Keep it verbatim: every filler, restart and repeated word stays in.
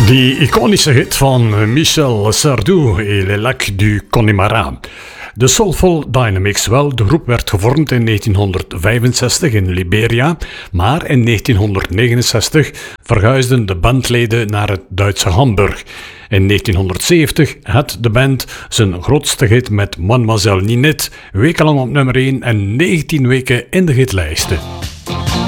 Die iconische hit van Michel Sardou et les Lacs du Connemara. De Soulful Dynamics. Wel, de groep werd gevormd in negentienhonderdvijfenzestig in Liberia, maar in negentienhonderdnegenenzestig verhuisden de bandleden naar het Duitse Hamburg. In negentienhonderdzeventig had de band zijn grootste hit met Mademoiselle Ninette, wekenlang op nummer één en negentien weken in de hitlijsten.